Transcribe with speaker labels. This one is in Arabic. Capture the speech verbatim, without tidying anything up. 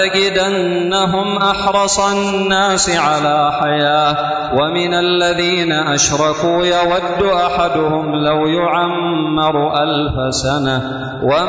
Speaker 1: تجدنهم أحرص الناس على حياة ومن الذين أشركوا يود أحدهم لو يعمر ألف سنة